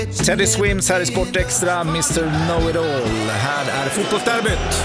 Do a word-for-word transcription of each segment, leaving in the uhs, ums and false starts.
Teddy Swims här i Sport Extra, mister Know-It-All. Här är fotbollsderbyt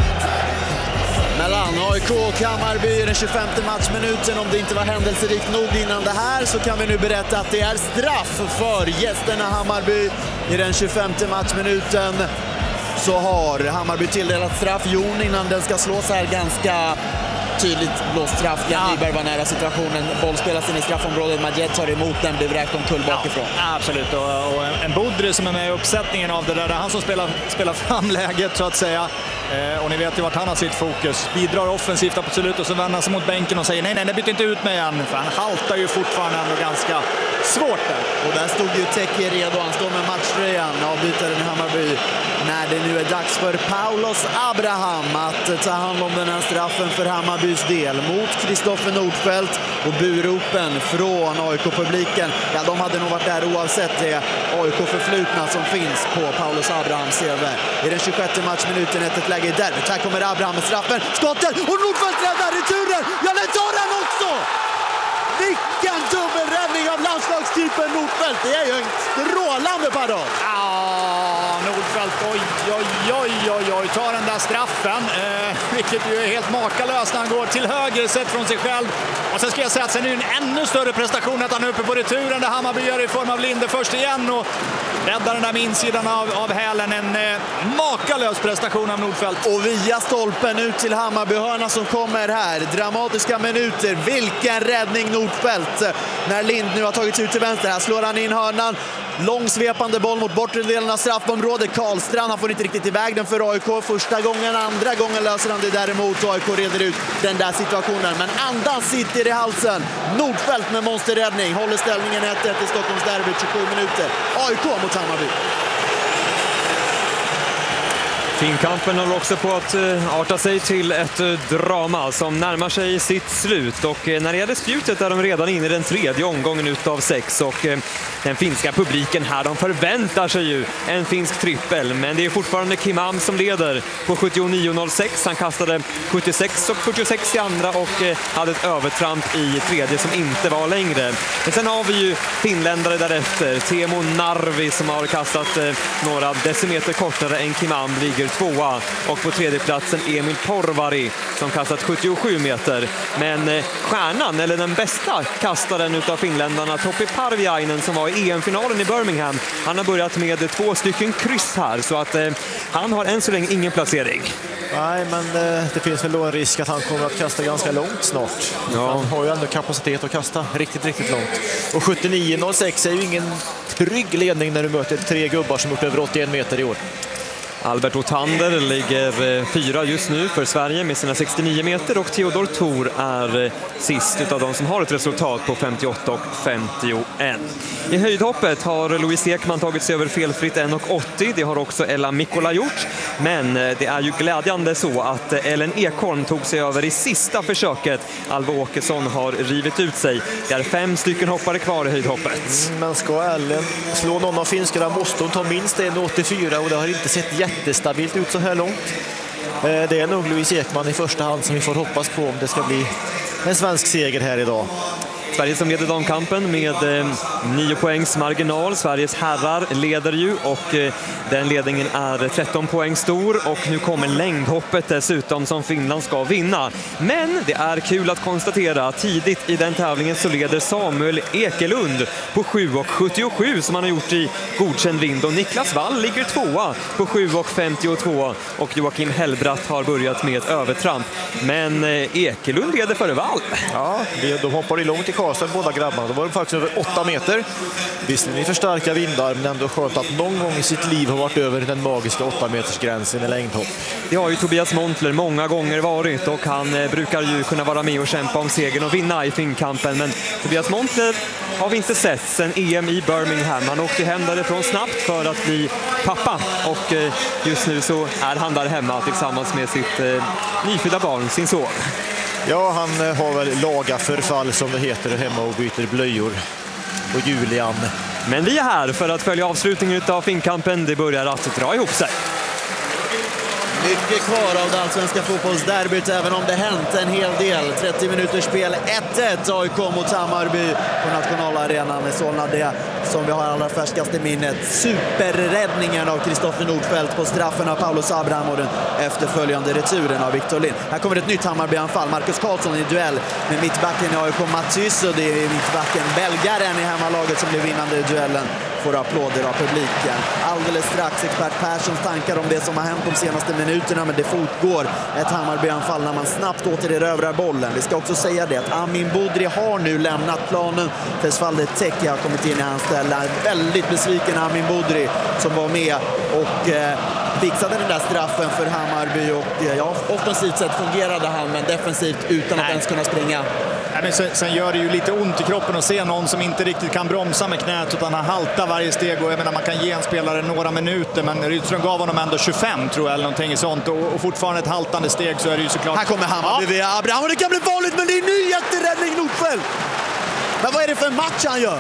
mellan A I K och Hammarby i den tjugofemte matchminuten. Om det inte var händelserikt nog innan det här så kan vi nu berätta att det är straff för gästerna Hammarby. I den tjugofemte matchminuten så har Hammarby tilldelat straff. Jon, innan den ska slås här, ganska tydligt blåst straff. Glenn ja. Nyberg var nära situationen. Boll spelas in i straffområdet. Majed tar emot den, blir vräkt omkull bakifrån. Ja, absolut. Och, och en Bodri som är med i uppsättningen av det där. Han som spelar, spelar fram läget så att säga. Eh, och ni vet ju vart han har sitt fokus. Bidrar offensivt absolut och så vänder han sig mot bänken och säger nej, nej, det byter inte ut mig än. För han haltar ju fortfarande ändå ganska svårt där. Och där stod ju Teki redo. Han står med matchtröjan, avbytaren i Hammarby. När det nu är dags för Paulos Abraham att ta hand om den här straffen för Hammarbys del mot Kristoffer Nordfeldt, och buropen från A I K-publiken, ja, de hade nog varit där oavsett det A I K-förflutna som finns på Paulos Abrahams C V. I den tjugosjätte matchminuten ett, ett läge i derbyt. Här kommer Abraham med straffen, skotten, och Nordfeldt räddar returen. Ja, det tar han också! Vilken dubbelräddning av landslagskeepern Nordfeldt. Det är ju en strålande parad. Ja, Nordfeldt, oj, oj, oj, oj, oj, tar den där straffen. Eh, vilket ju är helt makalöst när han går till höger sett från sig själv. Och sen ska jag säga att sen är det en ännu större prestation att han är uppe på returen där Hammarby gör i form av Linde först igen och räddar den där med insidan av, av hälen. En eh, makalös prestation av Nordfeldt. Och via stolpen ut till Hammarbyhörna som kommer här. Dramatiska minuter. Vilken räddning Nordfeldt. När Lind nu har tagits ut till vänster. Här slår han in hörnan. Långsvepande boll mot bortre delen av straffområdet. Karlstrand, han får inte riktigt iväg den för A I K första gången. Andra gången löser han det däremot. A I K reder ut den där situationen. Men andan sitter i halsen. Nordfeldt med monsterräddning. Håller ställningen ett ett i Stockholms derby, tjugosju minuter. A I K mot Hammarby. Finkampen håller också på att arta sig till ett drama som närmar sig sitt slut, och när det gäller spjutet är de redan inne i den tredje omgången utav sex, och den finska publiken här, de förväntar sig ju en finsk trippel, men det är fortfarande Kim Am som leder på sjuttionio noll sex. Han kastade sjuttiosex och fyrtiosex i andra och hade ett övertramp i tredje som inte var längre. Men sen har vi ju finländare därefter. Teemu Narvi som har kastat några decimeter kortare än Kim Am ligger tvåa, och på tredje platsen Emil Porvari som kastat sjuttiosju meter. Men stjärnan, eller den bästa kastaren utav finländarna, Topi Parviainen, som var i E M-finalen i Birmingham, han har börjat med två stycken kryss här, så att eh, han har än så länge ingen placering. Nej, men eh, det finns väl då en risk att han kommer att kasta ganska långt snart. Ja. Han har ju ändå kapacitet att kasta riktigt, riktigt långt. Och sjuttionio noll sex är ju ingen trygg ledning när du möter tre gubbar som gjort över åttioen meter i år. Albert Otander ligger fyra just nu för Sverige med sina sextionio meter, och Theodor Thor är sist utav de som har ett resultat på femtioåtta och femtioen. I höjdhoppet har Louise Ekman tagit sig över felfritt en åttio. Det har också Ella Mikkola gjort, men det är ju glädjande så att Ellen Ekholm tog sig över i sista försöket. Alva Åkesson har rivit ut sig. Det är fem stycken hoppare kvar i höjdhoppet. Men ska Ellen slå någon av finskarna måste hon ta minst en åttiofyra, och det har inte sett jättestabilt ut så här långt. Det är nog Louise Ekman i första hand som vi får hoppas på om det ska bli en svensk seger här idag. Sverige som leder damkampen med eh, nio poängs marginal. Sveriges herrar leder ju, och eh, den ledningen är tretton poäng stor, och nu kommer längdhoppet dessutom som Finland ska vinna. Men det är kul att konstatera att tidigt i den tävlingen så leder Samuel Ekelund på sju och sjuttiosju som han har gjort i godkänd vind, och Niklas Wall ligger tvåa på sju och femtiotvå, och Joakim Hellbratt har börjat med ett övertramp. Men eh, Ekelund leder före Wall. Ja, de hoppar i långt i Karlstad, båda grabbarna. Då var de faktiskt över åtta meter. Visserligen i för starka vindar, men ändå skönt att någon gång i sitt liv har varit över den magiska åtta meters gränsen i längdhopp. Det har ju Tobias Montler många gånger varit, och han eh, brukar ju kunna vara med och kämpa om segern och vinna i finkampen. Men Tobias Montler har vi inte sett sedan E M i Birmingham. Han åkte hem därifrån snabbt för att bli pappa, och eh, just nu så är han där hemma tillsammans med sitt eh, nyfödda barn, sin son. Ja, han har väl laga förfall som det heter hemma och byter blöjor. Och Julian. Men vi är här för att följa avslutningen av finkampen. Det börjar att dra ihop sig. Mycket kvar av det allsvenska fotbollsderbyt, även om det hänt en hel del. trettio minuters spel, ett ett A I K mot Hammarby på nationalarenan med Solna. Det som vi har allra färskast i minnet. Superräddningen av Kristoffer Nordfeldt på straffen av Paulus Abraham och den efterföljande returen av Victor Lind. Här kommer ett nytt Hammarby-anfall. Marcus Karlsson i duell med mittbacken i A I K Matys, och det är mittbacken belgaren i hemmalaget som blir vinnande i duellen. Får applåder av publiken. Alldeles strax expert Perssons tankar om det som har hänt de senaste minuterna, men det fortgår ett Hammarby-anfall när man snabbt återerövrar bollen. Vi ska också säga det att Amin Budri har nu lämnat planen. Fesfalde Teki har kommit in i hans ställe. Väldigt besviken Amin Budri som var med och eh, fixade den där straffen för Hammarby, och eh, ja, offensivt sett fungerade han, men defensivt utan att ens kunna springa. Ja, men sen, sen gör det ju lite ont i kroppen att se någon som inte riktigt kan bromsa med knät, utan han haltar varje steg, och jag menar man kan ge en spelare några minuter, men Rydström gav honom ändå tjugofem tror jag eller någonting i sånt, och, och fortfarande ett haltande steg, så är det ju såklart. Här kommer Hammarby via Abraham, och det kan bli farligt, men det är en ny jätteräddning Nordfeldt. Men vad är det för match han gör?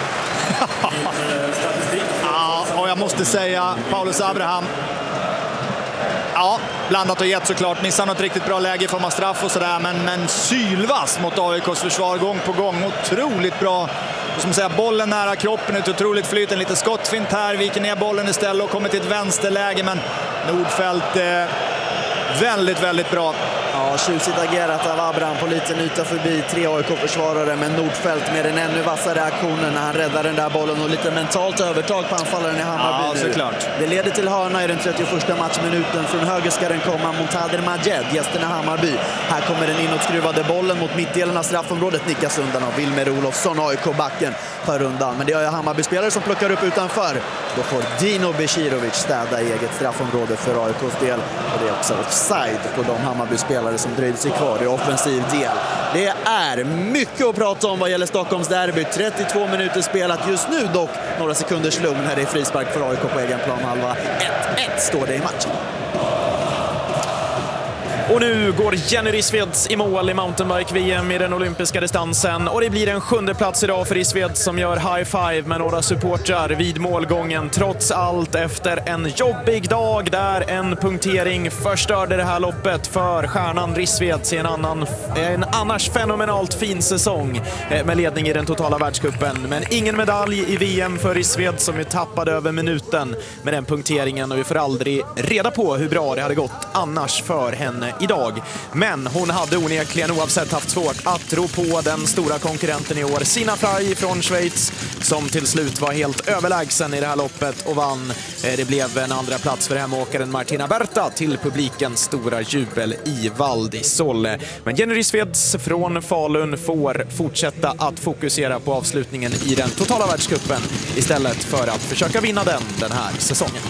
Ja, och jag måste säga Paulus Abraham, ja, blandat och gett såklart. Missar något riktigt bra läge i form av straff och sådär, men, men sylvass mot A I K:s försvar gång på gång. Otroligt bra. Som säger, bollen nära kroppen, ett otroligt flyt, en lite skottfint här, viker ner bollen istället och kommer till ett vänsterläge, men Nordfeldt eh, väldigt, väldigt bra. Ja, tjusigt agerat av Abraham på liten yta förbi tre A I K-försvarare, men Nordfeldt med en ännu vassare aktionen när han räddar den där bollen och lite mentalt övertag på anfallaren i Hammarby. Ja, såklart. Det leder till hörna i den trettioförsta matchminuten. Från höger ska den komma Montader Majed, gästerna Hammarby. Här kommer den inåtskruvade bollen mot mittdelen av straffområdet, nickas undan av Wilmer Olofsson. A I K-backen tar undan, men det är Hammarby-spelare som plockar upp utanför. Då får Dino Besirovic städa i eget straffområde för A I K:s del, och det är också offside på de Hammarby-spelare som dröjde sig kvar i offensiv del. Det är mycket att prata om vad gäller Stockholms derby. trettiotvå minuter spelat just nu, dock några sekunders lugn här i frispark för A I K på egen planhalva. ett ett står det i matchen. Och nu går Jenny Rissveds i mål i mountainbike-V M i den olympiska distansen. Och det blir en sjunde plats idag för Rissved som gör high five med några supportrar vid målgången. Trots allt efter en jobbig dag där en punktering förstörde det här loppet för stjärnan Rissved i en, annan, en annars fenomenalt fin säsong med ledning i den totala världscupen. Men ingen medalj i V M för Rissved som ju tappade över minuten med den punkteringen, och vi får aldrig reda på hur bra det hade gått annars för henne idag. Men hon hade onekligen oavsett haft svårt att rå på den stora konkurrenten i år, Sina Frey från Schweiz, som till slut var helt överlägsen i det här loppet och vann. Det blev en andra plats för hemåkaren Martina Berta till publikens stora jubel i Val di Sole. Men Jenny Rissveds från Falun får fortsätta att fokusera på avslutningen i den totala världscupen istället för att försöka vinna den den här säsongen.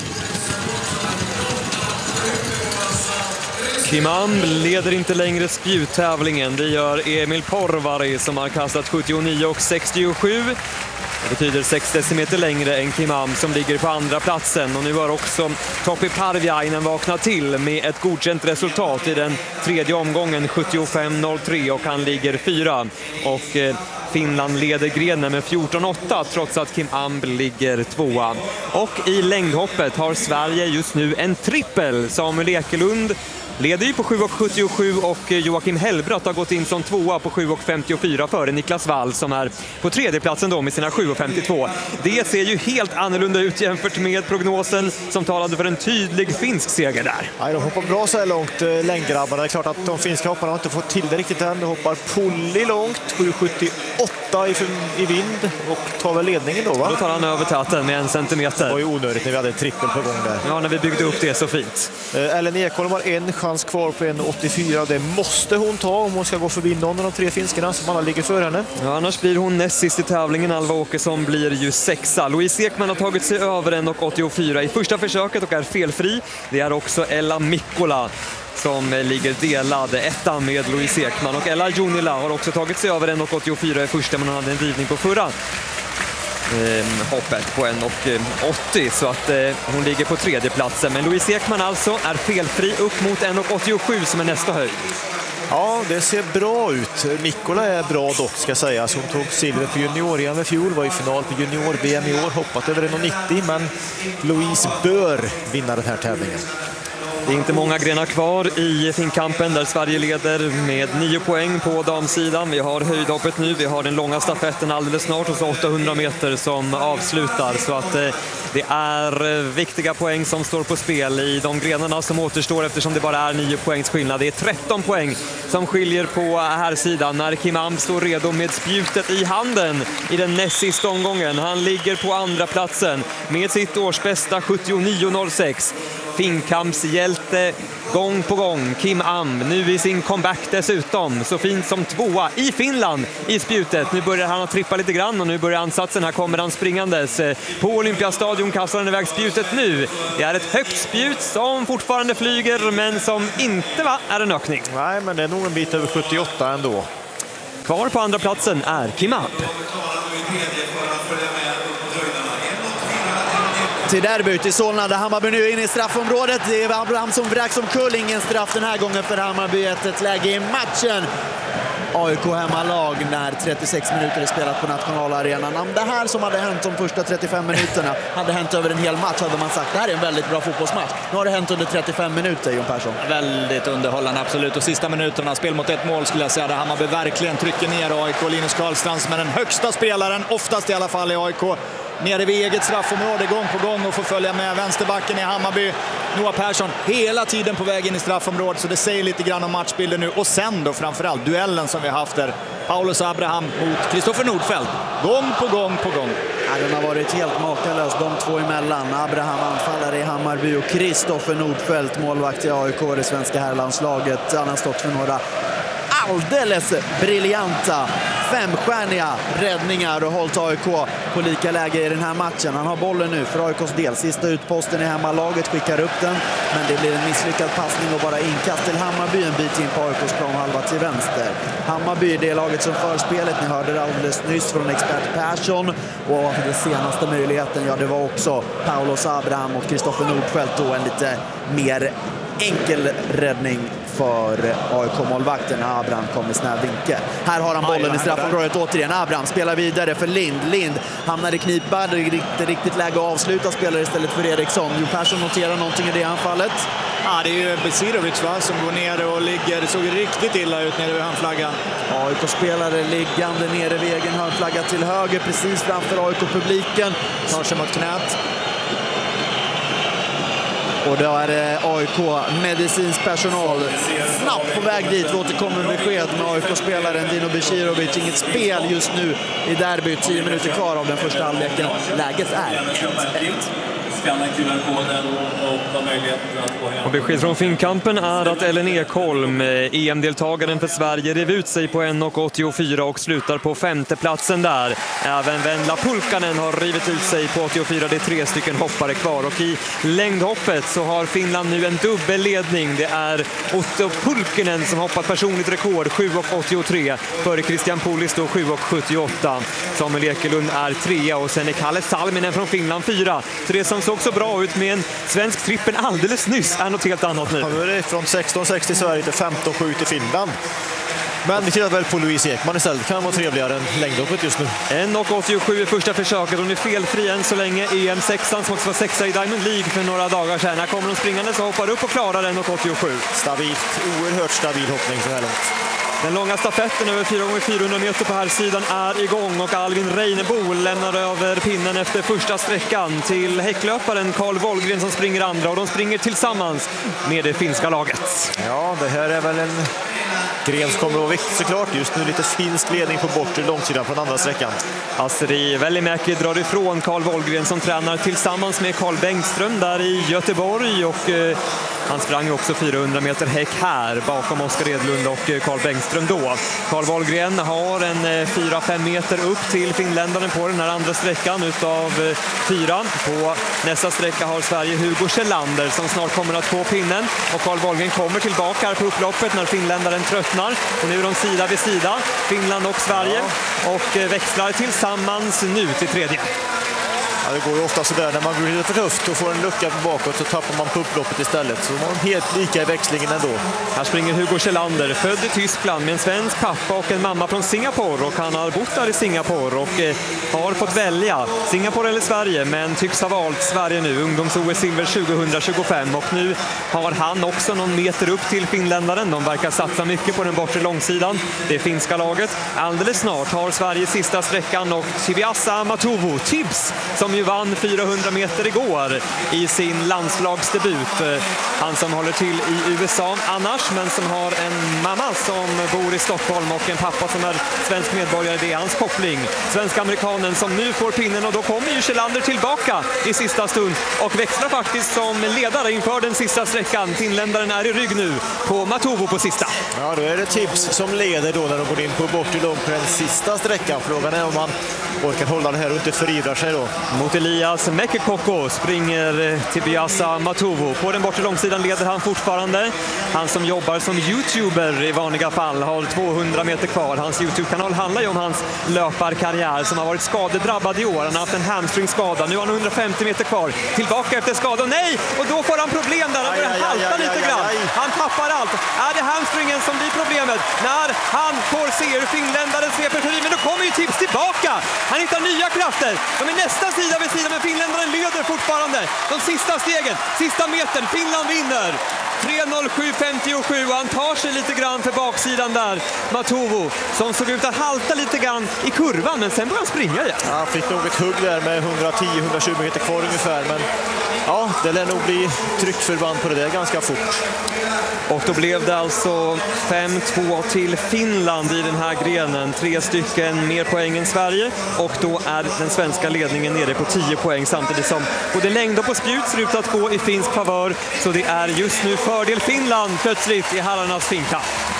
Kim Amb leder inte längre spjuttävlingen. Det gör Emil Porvari som har kastat sjuttionio och sextiosju. Det betyder sex decimeter längre än Kim Amb som ligger på andra platsen. Och nu har också Topi Parviainen vaknat till med ett godkänt resultat i den tredje omgången, sjuttiofem noll tre, och han ligger fyra. Och eh, Finland leder grenen med fjorton åtta trots att Kim Amb ligger tvåa. Och i längdhoppet har Sverige just nu en trippel. Samuel Ekelund leder ju på sju sjuttiosju och Joakim Hellbratt har gått in som tvåa på sju femtiofyra före Niklas Wall som är på tredjeplatsen då med sina sju femtiotvå. Det ser ju helt annorlunda ut jämfört med prognosen som talade för en tydlig finsk seger där. Ja, de hoppar bra så här långt, längdgrabbarna. Det är klart att de finska hopparna har inte fått till det riktigt än. De hoppar Polly långt, sju sjuttioåtta i, i vind, och tar väl ledningen då, va? Då tar han över täten med en centimeter. Det var ju onödigt när vi hade en trippel på gång där. Ja, när vi byggde upp det så fint. Ellen Ekholm har en chans kvar på en åttiofyra. Det måste hon ta om hon ska gå förbi någon av de tre finskarna som alla ligger för henne. Ja, annars blir hon näst sist i tävlingen. Alva Åkesson blir ju sexa. Louise Ekman har tagit sig över en åttiofyra i första försöket och är felfri. Det är också Ella Mikkola som ligger delad ettan med Louise Ekman. Och Ella Junila har också tagit sig över en åttiofyra i första, men hon hade en drivning på förra Eh, hoppet på en åttio, så att eh, hon ligger på tredje platsen. Men Louise Ekman alltså är felfri upp mot en åttiosju som är nästa höjd. Ja, det ser bra ut. Mikkola är bra dock, ska sägas. Hon tog silver på junior-E M i fjol, var i final på junior-V M i år, hoppat över en nittio, men Louise bör vinna den här tävlingen. Det är inte många grenar kvar i finkampen där Sverige leder med nio poäng på damsidan. Vi har höjdhoppet nu, vi har den långa stafetten alldeles snart och så åttahundra meter som avslutar. Så att eh, det är viktiga poäng som står på spel i de grenarna som återstår eftersom det bara är nio poängs skillnad. Det är tretton poäng som skiljer på här sidan när Kim Am står redo med spjutet i handen i den näst sista omgången. Han ligger på andra platsen med sitt årsbästa sjuttionio noll sex. Finkampshjälte gång på gång, Kim Am, nu i sin comeback dessutom, så fint som tvåa i Finland i spjutet. Nu börjar han att trippa lite grann och nu börjar ansatsen, här kommer han springandes. På Olympiastadion kastar han iväg spjutet nu. Det är ett högt spjut som fortfarande flyger men som inte va, är en ökning. Nej, men det är nog en bit över sjuttioåtta ändå. Kvar på andra platsen är Kim Am. Till derbyt i Solna där Hammarby nu är inne i straffområdet. Det är Abraham som vräks som kull. Ingen straff den här gången för Hammarby. Ett, ett läge i matchen. A I K hemmalag när trettiosex minuter är spelat på nationalarenan. Om det här som hade hänt de första trettiofem minuterna hade hänt över en hel match hade man sagt det här är en väldigt bra fotbollsmatch. Nu har det hänt under trettiofem minuter, Jon Persson. Väldigt underhållande, absolut. Och sista minuterna, spel mot ett mål skulle jag säga, där Hammarby verkligen trycker ner A I K. Linus Karlstrand som är den högsta spelaren, oftast i alla fall i A I K. Nere vid eget straffområde gång på gång och får följa med vänsterbacken i Hammarby. Noah Persson hela tiden på väg in i straffområdet, så det säger lite grann om matchbilden nu. Och sen då framförallt duellen som vi har haft där. Paulus Abraham mot Kristoffer Nordfeldt. Gång på gång på gång. Ja, den har varit helt makalös, de två emellan. Abraham anfallare i Hammarby och Kristoffer Nordfeldt, målvakt i A I K, det svenska herrlandslaget. Han har stått för några alldeles briljanta femstjärniga räddningar och hållit A I K på lika läge i den här matchen. Han har bollen nu för A I K:s del. Sista utposten i hemmalaget, skickar upp den, men det blir en misslyckad passning och bara inkast till Hammarby en bit in på A I K:s planhalva till vänster. Hammarby är det laget som för spelet. Ni hörde det alldeles nyss från expert Persson, och den senaste möjligheten, ja det var också Paulus Abraham och Kristoffer Nordfeldt då, en lite mer enkel räddning för A I K-målvakten när Abraham kommer i snäv vinkel. Här har han bollen i straffområdet återigen. Abraham spelar vidare för Lind. Lind hamnar i knipa. Det är inte riktigt läge att avsluta. Spelar istället för Eriksson. Jo Persson noterar någonting i det anfallet. Ja, det är ju Besirovic va, som går ner och ligger. Det såg riktigt illa ut nere vid hörnflaggan. A I K-spelare liggande nere vid egen hörnflagga till höger, precis framför A I K-publiken. Tar sig mot knät. Och då är det A I K medicinsk personal snabbt på väg dit. Vi återkommer med besked med A I K-spelaren Dino Besirovic. Inget spel just nu i derbyt. tio minuter kvar av den första halvleken. Läget är ett ett. Och besked från finkampen är att Ellen Ekholm, E M-deltagaren för Sverige, rev ut sig på en åttiofyra och slutar på femteplatsen där. Även Venla Pulkkanen har rivit ut sig på åttiofyra. Det är tre stycken hoppare kvar. Och i längdhoppet så har Finland nu en dubbelledning. Det är Otto Pulkkinen som hoppar personligt rekord, sju åttiotre. Före Christian Pulis då sju sjuttioåtta. Samuel Ekelund är trea och sen är Kalle Salminen från Finland fyra. Så det som såg så bra ut med en svensk trippen alldeles nyss är något helt annat nu. Ja, nu är det från sexton sex till Sverige till femton sju till Finland. Men vi tittar väl på Louise Ekman istället. Kan vara trevligare än längdhoppet just nu. en åttiosju i första försöket. Hon är felfri än så länge. E M sexan som också var sexa i Diamond League för några dagar sedan. Här kommer hon springande så hoppar upp och klarar en åttiosju. Stabilt, oerhört stabil hoppning så här långt. Den långa stafetten över fyra gånger fyrahundra meter på här sidan är igång och Alvin Reinebo lämnar över pinnen efter första sträckan till häcklöparen Carl Wollgren som springer andra, och de springer tillsammans med det finska laget. Ja, det här är väl en gren som kommer att vikt såklart. Just nu lite finsk ledning på bortre långsidan från andra sträckan. Astrid Välimäki drar ifrån Carl Wollgren som tränar tillsammans med Carl Bengtström där i Göteborg, och eh, han sprang också fyrahundra meter häck här bakom Oskar Edlund och Carl Bengtström då. Carl Wollgren har en fyra fem meter upp till finländaren på den här andra sträckan utav fyra. På nästa sträcka har Sverige Hugo Kjellander som snart kommer att få pinnen, och Carl Wollgren kommer tillbaka här på upploppet när finländaren tröttnar. Och nu är de sida vid sida, Finland och Sverige, och växlar tillsammans nu till tredje. Ja, det går ju ofta så där när man blir lite för tufft och får en lucka bakåt så tappar man på upploppet istället. Så de var helt lika i växlingen ändå. Här springer Hugo Kjellander, född i Tyskland med en svensk pappa och en mamma från Singapore, och han har bott där i Singapore och eh, har fått välja Singapore eller Sverige, men tycks ha valt Sverige nu. Ungdoms-O S-silver tjugohundratjugofem, och nu har han också någon meter upp till finländaren. De verkar satsa mycket på den bortre långsidan, det finska laget. Alldeles snart har Sverige sista sträckan och Tibiasa Matovu, Tibbs, som ju vann fyrahundra meter igår i sin landslagsdebut. Han som håller till i U S A annars, men som har en mamma som bor i Stockholm och en pappa som är svensk medborgare. Det är hans koppling. Svensk-amerikanen som nu får pinnen, och då kommer ju Kjellander tillbaka i sista stund och växlar faktiskt som ledare inför den sista sträckan. Finländaren är i rygg nu på Matovu på sista. Ja, då är det Tibbs som leder då när de går in på bort i långt på den sista sträckan. Frågan är om han orkar hålla det här och inte förivrar sig då. Mot Elias Mekekoko springer Tibiasa Matovu. På den bortre långsidan leder han fortfarande. Han som jobbar som youtuber i vanliga fall har tvåhundra meter kvar. Hans YouTube-kanal handlar ju om hans löparkarriär som har varit skadedrabbad i år. Han har haft en hamstringskada. Nu har han hundrafemtio meter kvar. Tillbaka efter skadan. Nej! Och då får han problem där. Han börjar aj, aj, halta aj, lite aj, grann. aj. Han tappar allt. Är det hamstringen som blir problemet? När han får se hur finländaren sveper förbi. Men då kommer ju Tibbs tillbaka. Han hittar nya krafter. De är nästa sida vid sidan, men finländaren leder fortfarande. De sista stegen, sista metern. Finland vinner. tre noll sju femtiosju, och han tar sig lite grann för baksidan där. Matovu, som såg ut att halta lite grann i kurvan, men sen började han springa igen. Ja, han fick nog ett hugg där med hundratio till hundratjugo meter kvar ungefär, men ja, det lär nog bli tryckförband på det där ganska fort. Och då blev det alltså fem två till Finland i den här grenen. Tre stycken mer poäng än Sverige, och då är den svenska ledningen nere på tio poäng, samtidigt som både längd och på spjut ser ut att gå i finsk favör. Så det är just nu fördel Finland plötsligt i herrarnas finkamp.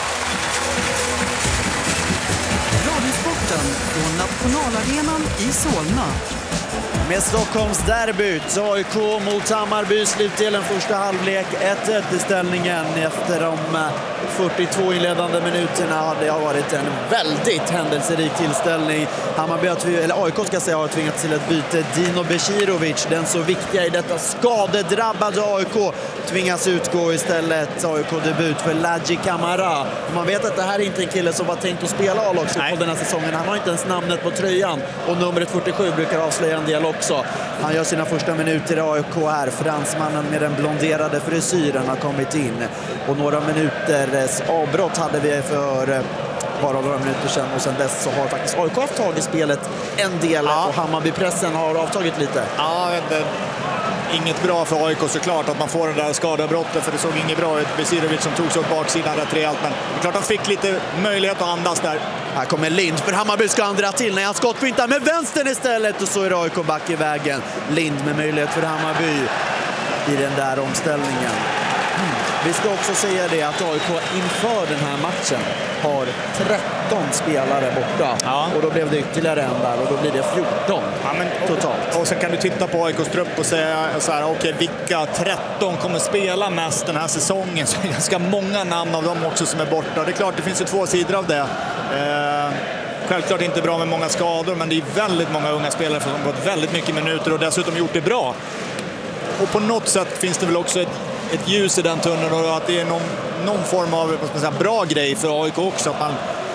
Radiosporten från Nationalarenan i Solna. Med Stockholms derbyt, A I K mot Hammarby, slutdelen första halvlek, ett ett i ställningen efter de fyrtiotvå inledande minuterna. Hade det varit en väldigt händelserik tillställning. Hammarby, eller A I K ska säga, har tvingats till ett byte. Dino Becirovic, den så viktiga i detta skadedrabbade A I K, tvingas utgå istället. A I K-debut för Ladji Camara. Man vet att det här är inte en kille som var tänkt att spela A-lagsfotboll den här säsongen. Han har inte ens namnet på tröjan, och numret fyrtiosju brukar avslöja en del också. Han gör sina första minuter i A I K här. Fransmannen med den blonderade frisyren har kommit in. Och några minuters avbrott hade vi för bara några minuter sedan. Och sen dess så har faktiskt A I K haft tag i spelet en del. Ja. Och Hammarby-pressen har avtagit lite. Ja, det, inget bra för A I K såklart att man får den där skadebrottet, för det såg inget bra ut. Becirovic som tog sig upp baksidan rätt rejält, men klart han fick lite möjlighet att andas där. Här kommer Lind, för Hammarby ska andra till när han skottfintar med vänstern istället, och så är A I K back i vägen. Lind med möjlighet för Hammarby i den där omställningen. Mm. Vi ska också säga det att A I K inför den här matchen har tretton spelare borta. Ja. Och då blev det ytterligare en där, och då blir det fjorton ja, men, och, totalt. Och sen kan du titta på A I K:s trupp och säga så här, okej, okay, vilka tretton kommer spela mest den här säsongen? Så det är ganska många namn av dem också som är borta. Det är klart, det finns ju två sidor av det. Eh, självklart inte bra med många skador, men det är väldigt många unga spelare som har fått väldigt mycket minuter och dessutom gjort det bra. Och på något sätt finns det väl också ett ett ljus i den tunneln, och att det är någon, någon form av vad ska man säga, bra grej för A I K också, att man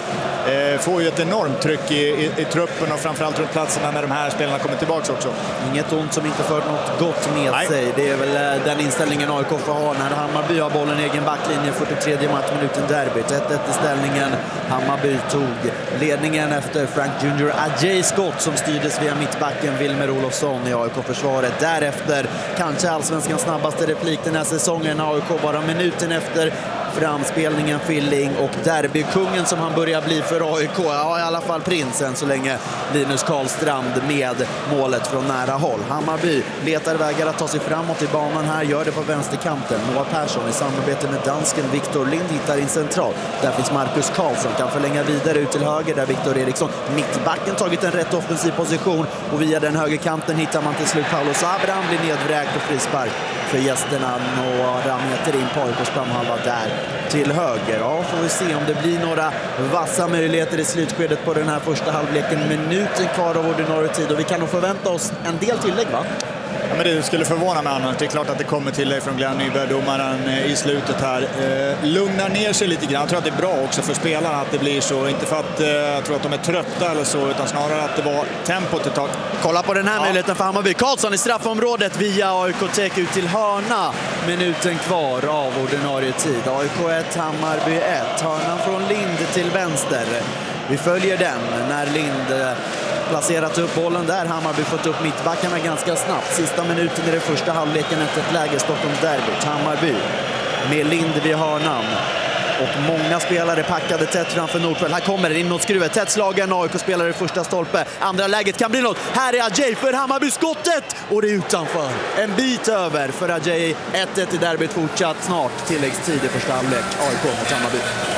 eh, får ju ett enormt tryck i, i, i truppen och framförallt runt platserna när de här spelarna kommer tillbaka också. Inget ont som inte fört något gott med Nej. sig. Det är väl eh, den inställningen A I K får ha när Hammarby har bollen i egen backlinje, fyrtiotredje matchminuten derbyt. ett ett i ställningen. Hammarby tog ledningen efter Frank Junior Ajay skott som styrdes via mittbacken Wilmer Olofsson i A I K-försvaret. Därefter kanske allsvenskans snabbaste replik den här säsongen. A I K bara minuten efter framspelningen Filling, och derbykungen som han börjar bli för A I K. Ja, i alla fall prinsen så länge. Linus Karlstrand med målet från nära håll. Hammarby letar vägar att ta sig framåt i banan här, gör det på vänsterkanten. Noah Persson i samarbete med dansken Victor Lind hittar in central. Där finns Marcus Karlsson, kan förlänga vidare ut till höger där Victor Eriksson, mittbacken, tagit en rätt offensiv position, och via den högerkanten hittar man till slut Paulos Abraham, blir nedvräkt och frispark för gästerna några meter in på A I K:s planhalva där till höger. Ja, får vi se om det blir några vassa möjligheter i slutskedet på den här första halvleken. Minuten kvar av ordinarie tid och vi kan nog förvänta oss en del tillägg, va? Ja, men det skulle förvåna mig annars. Det är klart att det kommer tillägg från Glenn Nyberg, domaren, i slutet här. Eh, lugnar ner sig lite grann. Jag tror att det är bra också för spelarna att det blir så. Inte för att eh, jag tror att de är trötta eller så, utan snarare att det var tempot ett tag. Kolla på den här ja. möjligheten för Hammarby. Karlsson i straffområdet via A I K-tek ut till hörna. Minuten kvar av ordinarie tid. A I K ett, Hammarby ett. Hörnan från Lind till vänster. Vi följer den när Lind placerat upp bollen där. Hammarby fått upp mittbackarna ganska snabbt. Sista minuten i den första halvleken efter ett läge Stockholms derbyt. Hammarby med Lind vid hörnan. Och många spelare packade tätt framför Nordfeldt. Här kommer det inåtskruvet. Tätt slagen A I K-spelare i första stolpe. Andra läget kan bli något. Här är Ajay för Hammarby skottet. Och det är utanför. En bit över för Ajay. ett ett i derbyt fortsatt snart. Tilläggstid i första halvlek. A I K mot Hammarby.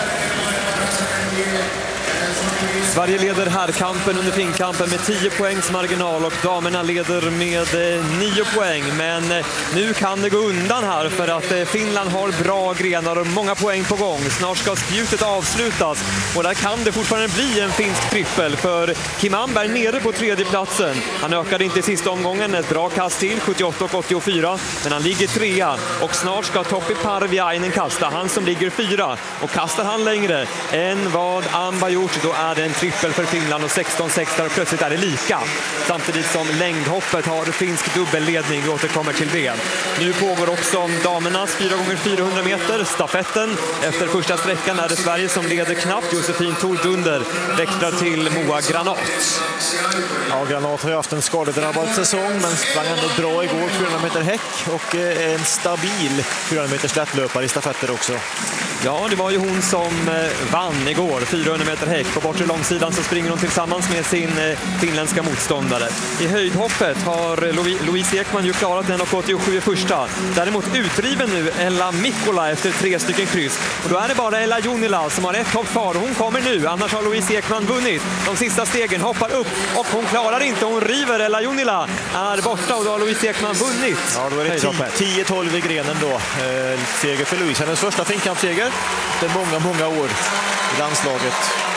Sverige leder herrkampen under finkampen med tio poängs marginal och damerna leder med nio poäng. Men nu kan det gå undan här för att Finland har bra grenar och många poäng på gång. Snart ska spjutet avslutas och där kan det fortfarande bli en finsk trippel för Kim Amberg nere på tredje platsen. Han ökade inte i sista omgången, ett bra kast till, sjuttioåtta och åttiofyra, men han ligger trea och snart ska Toppi Parviainen kasta, han som ligger fyra. Och kastar han längre än vad Amberg gjort, då är det en trippel för Finland och sexton sex och plötsligt är det lika. Samtidigt som längdhoppet har finsk dubbelledning, vi återkommer till det. Nu pågår också damernas fyra gånger fyrahundra meter stafetten. Efter första sträckan är det Sverige som leder knappt. Josefin Thor Dunder växlar till Moa Granat. Ja, Granat har ju haft en skadedrabbad säsong men sprang ändå bra igår, fyrahundra meter häck och en stabil fyrahundra meter slättlöpare i stafetter också. Ja, det var ju hon som vann igår, fyrahundra meter häck. På bortre långsidan så springer hon tillsammans med sin finländska motståndare. I höjdhoppet har Louise Ekman ju klarat en och åttiosju i första. Däremot utriven nu Ella Mikkola efter tre stycken kryss. Och då är det bara Ella Junila som har ett hopp kvar. Hon kommer nu, annars har Louise Ekman vunnit. De sista stegen hoppar upp och hon klarar inte. Hon river. Ella Junila är borta och då har Louise Ekman vunnit. Ja, då är det tio tolv i grenen då. Eh, seger för Louise. Hennes första finkampsseger. Det är många, många år i landslaget.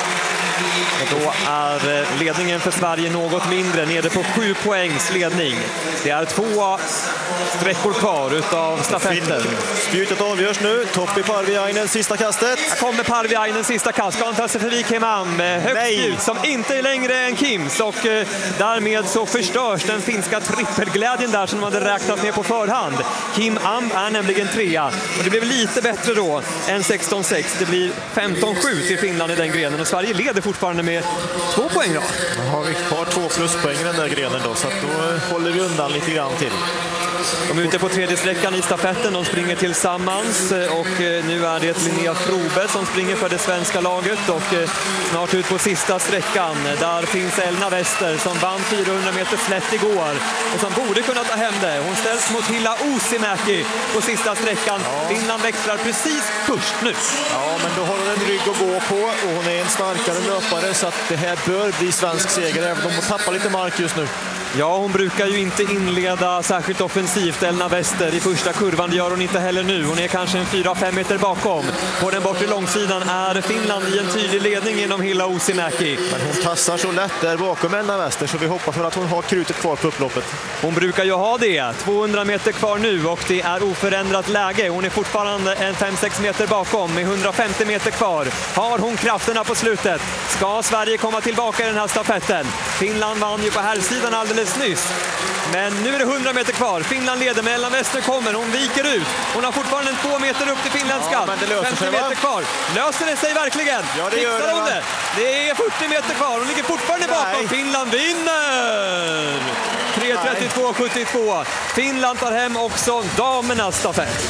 Och då är ledningen för Sverige något mindre, nere på sju poängs ledning. Det är två sträckor kvar utav stafetten. Spjutet avgörs nu. Toppi Parviainen, sista kastet. Här kommer Parviainen, sista kast. Ska han ta sig förbi Kim Am. Högt spjut som inte är längre än Kims. Och eh, därmed så förstörs den finska trippelglädjen där som de hade räknat med på förhand. Kim Am är nämligen trea. Och det blev lite bättre då än sexton sex. Det blir femton sju till Finland i den grenen. Och Sverige leder fortfarande med två poäng då. Ja, vi har två pluspoäng i den där grenen då, så att då håller vi undan lite grann till. De är ute på tredje sträckan i stafetten, de springer tillsammans och nu är det Linnea Frobe som springer för det svenska laget och snart ut på sista sträckan. Där finns Elna Wester som vann fyrahundra meter slätt igår och som borde kunna ta hem det. Hon ställs mot Hilla Uusimäki på sista sträckan. Ja. Finland växlar precis först nu. Ja, men då har hon en rygg att gå på och hon är en starkare löpare så att det här bör bli svensk seger även om hon tappar lite mark just nu. Ja, hon brukar ju inte inleda särskilt offensivt, Elna Wester. I första kurvan det gör hon inte heller nu. Hon är kanske en fyra fem meter bakom. På den bortre långsidan är Finland i en tydlig ledning genom Hilla Uusimäki. Men hon tassar så lätt där bakom Elna Wester så vi hoppas för att hon har krutet kvar på upploppet. Hon brukar ju ha det. tvåhundra meter kvar nu och det är oförändrat läge. Hon är fortfarande en fem sex meter bakom med hundrafemtio meter kvar. Har hon krafterna på slutet? Ska Sverige komma tillbaka i den här stafetten? Finland vann ju på här sidan alldeles nyss. Men nu är det hundra meter kvar. Finland leder, men Ella Wester kommer. Hon viker ut. Hon har fortfarande en två meter upp till finländska. Ja, men det löser femtio sig, meter kvar. Löser det sig verkligen? Ja, det gör det, hon det. Det är fyrtio meter kvar. Hon ligger fortfarande bakom. Nej. Finland vinner! tre trettiotvå sjuttiotvå. Finland tar hem också damernas stafett.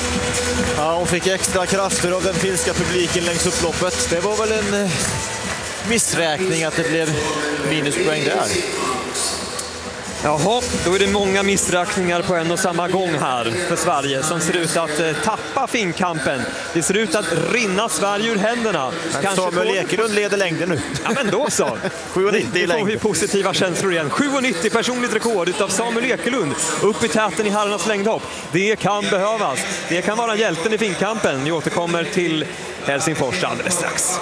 Ja, hon fick extra krafter av den finska publiken längs upploppet. Det var väl en eh, missräkning att det blev minuspoäng där. Jaha, då är det många missräkningar på en och samma gång här för Sverige som ser ut att eh, tappa finkampen. Det ser ut att rinna Sverige ur händerna. Men Kanske Samuel på... Ekelund leder längden nu. Ja, men då så. sju nittio i Nu får vi längd. positiva känslor igen. sju nittio personligt rekord utav Samuel Ekelund upp i täten i herrarnas längdhopp. Det kan behövas. Det kan vara hjälten i finkampen. Vi återkommer till Helsingfors alldeles strax.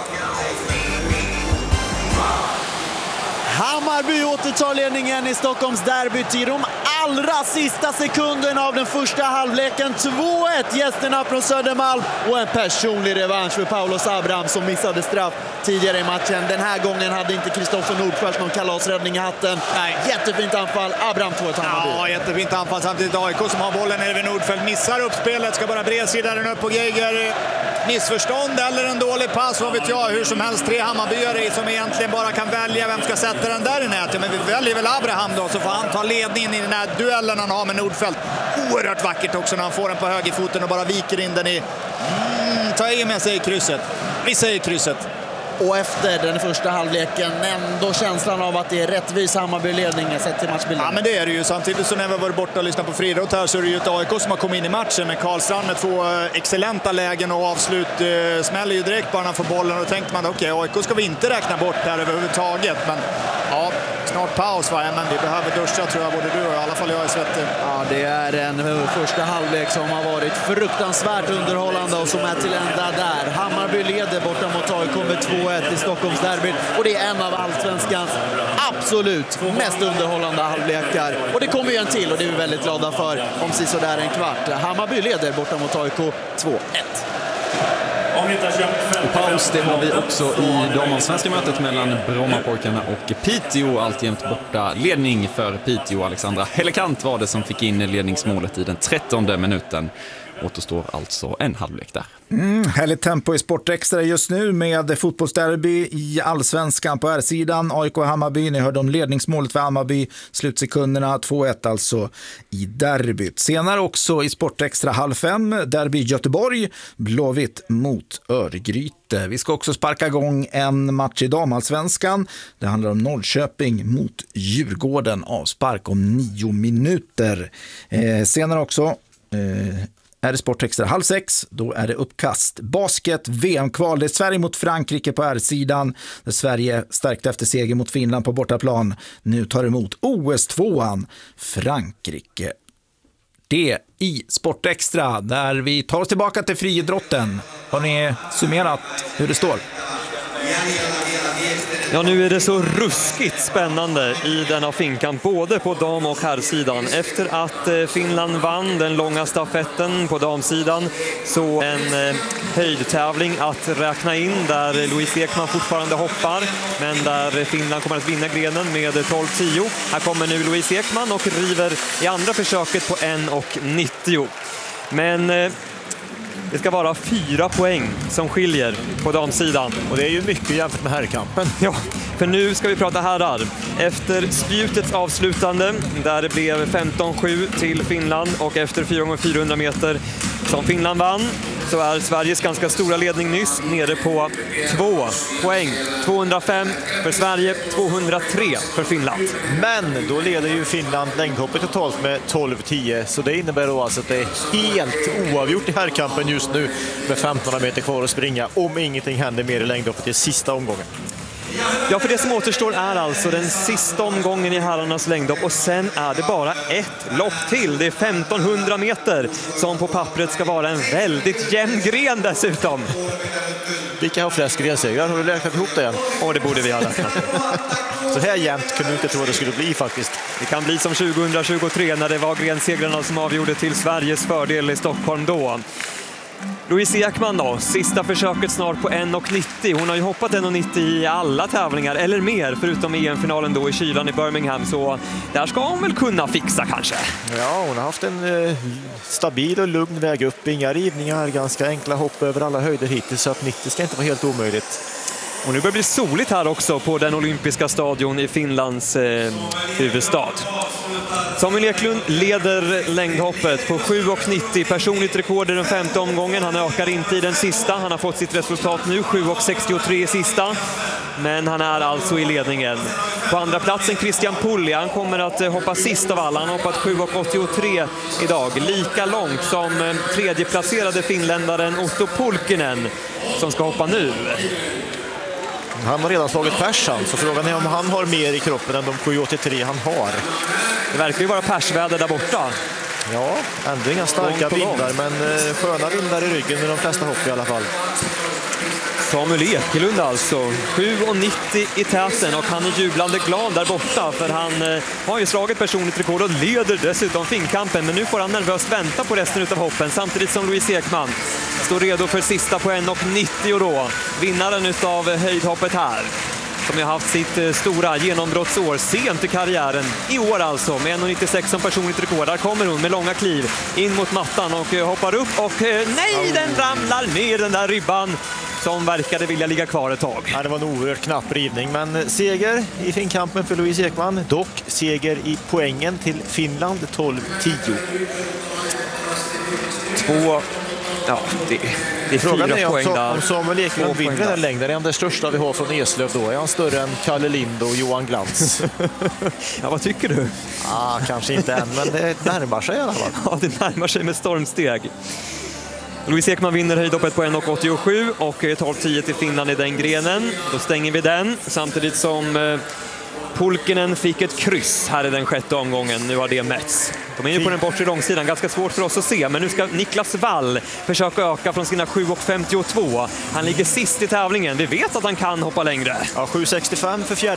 Hammarby återtar ledningen i Stockholms derbyt i de allra sista sekunderna av den första halvleken. två ett gästerna från Södermalm och en personlig revansch för Paulos Abraham som missade straff tidigare i matchen. Den här gången hade inte Kristoffer Nordfeldt någon kalasräddning i hatten. Nej. Jättefint anfall. Abraham två ett Hammarby. Ja, jättefint anfall. Samtidigt A I K som har bollen nere vid Nordfeldt. Missar uppspelet. Ska bara bredsidaren upp på Geiger. Missförstånd eller en dålig pass. Vad vet jag. Hur som helst tre Hammarbyare som egentligen bara kan välja vem ska sätta den där i nätet. Men vi väljer väl Abraham då, så får han ta ledningen i den här duellen han har med Nordfeldt. Oerhört vackert också när han får den på högerfoten och bara viker in den i... Mm, ta i med sig krysset. Vi säger krysset. Och efter den första halvleken ändå känslan av att det är rättvis Hammarby-ledning sett till matchbilden. Ja, men det är det ju. Samtidigt så när vi har varit borta och lyssnat på friidrott här så är det ju ett A I K som har kommit in i matchen med Karlstrand med två excellenta lägen och avslut eh, smäller ju direkt bara när han får bollen och då tänkte man okej, okay, A I K ska vi inte räkna bort här överhuvudtaget, men ja, snart paus va? Men vi behöver duscha tror jag, både du och i alla fall jag är svettig. Ja, det är en första halvlek som har varit fruktansvärt underhållande och som är till ända där. Hammarby leder borta mot A I K med två ett i Stockholms derby och det är en av allsvenskans absolut mest underhållande halvlekar. Och det kommer ju en till och det är vi väldigt glada för om sisådär en kvart. Hammarby leder borta mot A I K två ett. Och paus, det har vi också i damallsvenska mötet mellan Brommapojkarna och Piteå. Alltjämt borta ledning för Piteå. Alexandra Hellekant var det som fick in ledningsmålet i den trettonde minuten. Återstår alltså en halvlek där. Mm, härligt tempo i Sportextra just nu med fotbollsderby i allsvenskan på R-sidan. A I K Hammarby, ni hörde om ledningsmålet för Hammarby. Slutsekunderna två ett alltså i derbyt. Senare också i Sportextra halv fem, derby Göteborg, Blåvitt mot Örgryte. Vi ska också sparka igång en match i damallsvenskan. Det handlar om Norrköping mot Djurgården, avspark om nio minuter. Eh, senare också... Eh, är det Sportextra halv sex, då är det uppkast. Basket, V M-kval, det är Sverige mot Frankrike på R-sidan. Där Sverige stärkte efter seger mot Finland på bortaplan. Nu tar emot O S tvåan Frankrike. Det i Sportextra, där vi tar oss tillbaka till friidrotten. Har ni summerat hur det står? Ja, nu är det så ruskigt spännande i denna finkan, både på dam- och herrsidan. Efter att Finland vann den långa stafetten på damsidan, så en eh, höjdtävling att räkna in där Louise Ekman fortfarande hoppar, men där Finland kommer att vinna grenen med tolv tio. Här kommer nu Louise Ekman och river i andra försöket på en nittio. Men... Eh, Det ska vara fyra poäng som skiljer på damsidan. Och det är ju mycket jämfört med herrkampen. Ja, för nu ska vi prata herrar. Efter spjutets avslutande, där det blev femton sju till Finland, och efter fyra gånger fyrahundra meter som Finland vann, så är Sveriges ganska stora ledning nyss nere på två poäng. tvåhundrafem för Sverige, tvåhundratre för Finland. Men då leder ju Finland längdhoppet totalt med tolv tio, så det innebär då alltså att det är helt oavgjort i herrkampen just nu med femton meter kvar att springa, om ingenting händer mer i längdhoppet i sista omgången. Ja, för det som återstår är alltså den sista omgången i herrarnas längdhopp, och sen är det bara ett lopp till. Det är femtonhundra meter som på pappret ska vara en väldigt jämn gren dessutom. Vilka har flest grensegrar? Har du räknat ihop det än? Och det borde vi ha räknat. Så här jämnt kunde du inte tro att det skulle bli faktiskt. Det kan bli som tjugohundratjugotre när det var grensegrarna som avgjorde till Sveriges fördel i Stockholm då. Louise Ekman då, sista försöket snart på en nittio. Hon har ju hoppat en nittio i alla tävlingar, eller mer, förutom E M-finalen då i kylan i Birmingham. Så där ska hon väl kunna fixa kanske. Ja, hon har haft en eh, stabil och lugn väg upp. Inga rivningar, ganska enkla hopp över alla höjder hittills, så att nittio ska inte vara helt omöjligt. Och nu börjar det bli soligt här också på den olympiska stadion i Finlands eh, huvudstad. Samuel Eklund leder längdhoppet på sju nittio. Personligt rekord i den femte omgången. Han ökar inte i den sista. Han har fått sitt resultat nu, sju sextiotre i sista. men han är alltså i ledningen. På andra platsen Christian Pulli, han kommer att hoppa sist av alla. Han har hoppat sju åttiotre idag, lika långt som tredjeplacerade finländaren Otto Pulkkinen som ska hoppa nu. Han har redan slagit persan, så frågan är om han har mer i kroppen än de sju åttiotre han har. Det verkar ju vara persväder där borta. Ja, ändå inga starka vindar, men sköna vindar i ryggen med de flesta hopp i alla fall. Samuel Ekelund alltså, sju nittio i täten, och han är jublande glad där borta för han eh, har ju slagit personligt rekord och leder dessutom finkampen, men nu får han nervöst vänta på resten av hoppen samtidigt som Louise Ekman står redo för sista på en nittio då, vinnaren av höjdhoppet här, som har haft sitt stora genombrottsår sent i karriären. I år alltså, med en nittiosex som personligt rekord. Där kommer hon med långa kliv in mot mattan och hoppar upp och nej, den ramlar ner den där ribban som verkade vilja ligga kvar ett tag. Ja, det var en oerhört knapp rivning, men seger i finkampen för Louise Ekman. Dock seger i poängen till Finland, tolv tio. Två... Ja, det, det är Frågan fyra är poäng där. Om Samuel Ekelund vinner den längden, är han det största vi har från Eslöv då? Är han större än Kalle Lind och Johan Glans? Ja, vad tycker du? Ah, kanske inte än, men det närmar sig i alla fall. Ja, det närmar sig med stormsteg. Louise Ekman vinner höjdhoppet på en åttiosju och tolv tio till Finland i den grenen. Då stänger vi den, samtidigt som eh, Pulkkinen fick ett kryss här i den sjätte omgången. Nu har det mätts. De är ju på den bortre långsidan, ganska svårt för oss att se, men nu ska Niklas Wall försöka öka från sina sju femtiotvå. Han ligger sist i tävlingen. Vi vet att han kan hoppa längre. Ja, sju sextiofem för fjärde